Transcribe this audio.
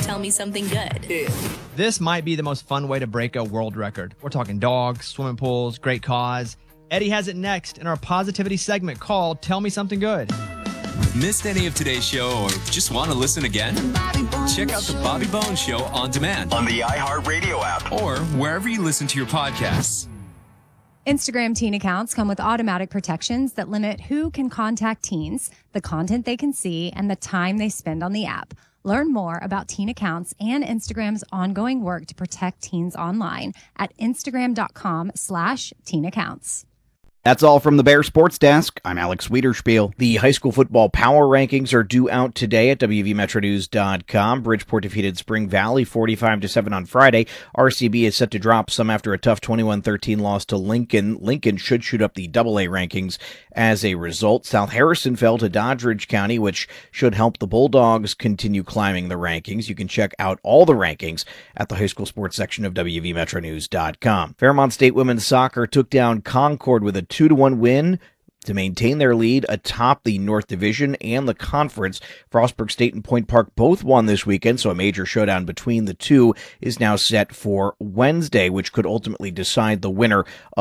Tell me something good. This might be the most fun way to break a world record. We're talking dogs, swimming pools, great cause. Eddie has it next in our positivity segment called Tell Me Something Good. Missed any of today's show or just want to listen again? Check out the Bobby Bones Show on demand on the iHeartRadio app or wherever you listen to your podcasts. Instagram teen accounts come with automatic protections that limit who can contact teens, the content they can see, and the time they spend on the app. Learn more about teen accounts and Instagram's ongoing work to protect teens online at instagram.com/teen accounts. That's all from the Bear Sports Desk. I'm Alex Wiederspiel. The high school football power rankings are due out today at WVMetroNews.com. Bridgeport defeated Spring Valley 45-7 on Friday. RCB is set to drop some after a tough 21-13 loss to Lincoln. Lincoln should shoot up the AA rankings as a result. South Harrison fell to Doddridge County, which should help the Bulldogs continue climbing the rankings. You can check out all the rankings at the high school sports section of WVMetroNews.com. Fairmont State women's soccer took down Concord with a 2-1 win to maintain their lead atop the North Division and the conference. Frostburg State and Point Park both won this weekend, so a major showdown between the two is now set for Wednesday, which could ultimately decide the winner